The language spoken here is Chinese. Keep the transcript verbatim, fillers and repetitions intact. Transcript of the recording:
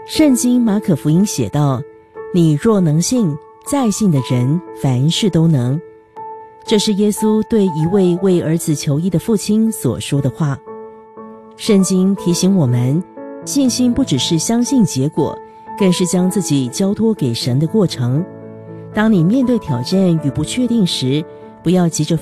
圣经马可福音写道，你若能信，在信的人凡事都能。这是耶稣对一位为儿子求医的父亲所说的话。圣经提醒我们，信心不只是相信结果，更是将自己交托给神的过程。当你面对挑战与不确定时，不要急着